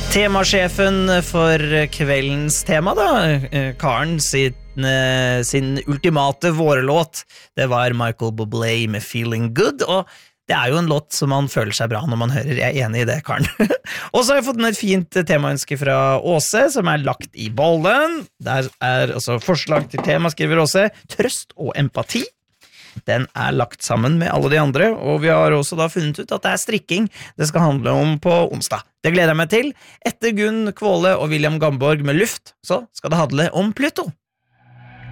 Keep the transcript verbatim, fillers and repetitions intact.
Temasjefen for kveldens tema da, Karen sin, sin ultimate vårlåt, det var Michael Bublé med Feeling Good, og det er jo en låt som man føler seg bra når man hører, jeg er enig i det, Karen. Og så har jeg fått med et fint temaønske fra Åse, som er lagt i bollen. Der er altså forslag til tema, skriver Åse, trøst og empati. Den er lagt sammen med alle de andre, og vi har også da funnet ut at det er strikking det skal handle om på onsdag. Det gleder jeg meg til. Etter Gunn Kvåle og William Gamborg med luft, så skal det handle om Pluto.